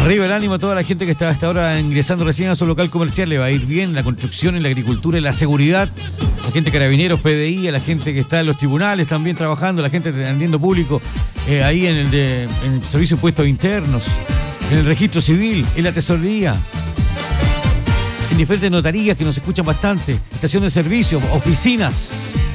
Arriba el ánimo a toda la gente que está hasta ahora ingresando recién a su local comercial. Le va a ir bien en la construcción, en la agricultura, en la seguridad. La gente de Carabineros, PDI, a la gente que está en los tribunales también trabajando, la gente atendiendo público, ahí en el Servicio de Impuestos Internos, en el Registro Civil, en la Tesorería, en diferentes notarías que nos escuchan bastante, estación de servicio, oficinas.